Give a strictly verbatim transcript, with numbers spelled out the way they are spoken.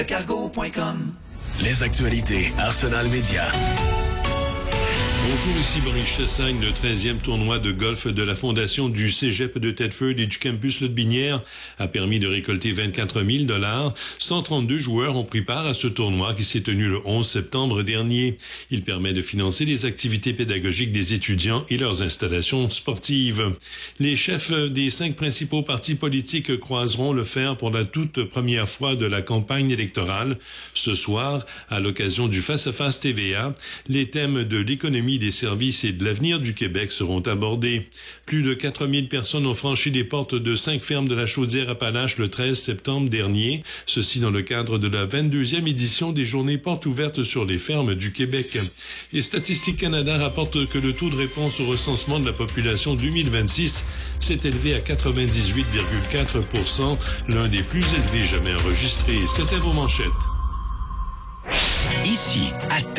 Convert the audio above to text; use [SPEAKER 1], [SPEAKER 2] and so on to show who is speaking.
[SPEAKER 1] cargo point com.
[SPEAKER 2] Les actualités Arsenal Média.
[SPEAKER 3] Bonjour, ici Maurice Chassagne. Le treizième tournoi de golf de la Fondation du Cégep de Thetford et du campus Lotbinière a permis de récolter vingt-quatre mille dollars. cent trente-deux joueurs ont pris part à ce tournoi qui s'est tenu le onze septembre dernier. Il permet de financer les activités pédagogiques des étudiants et leurs installations sportives. Les chefs des cinq principaux partis politiques croiseront le fer pour la toute première fois de la campagne électorale. Ce soir, à l'occasion du Face-à-Face T V A, les thèmes de l'économie, des services et de l'avenir du Québec seront abordés. Plus de quatre mille personnes ont franchi les portes de cinq fermes de la Chaudière-Appalaches le treize septembre dernier, ceci dans le cadre de la vingt-deuxième édition des Journées portes ouvertes sur les fermes du Québec. Et Statistique Canada rapporte que le taux de réponse au recensement de la population deux mille vingt-six s'est élevé à quatre-vingt-dix-huit virgule quatre pour cent, l'un des plus élevés jamais enregistrés. C'était vos manchettes.
[SPEAKER 2] Ici, à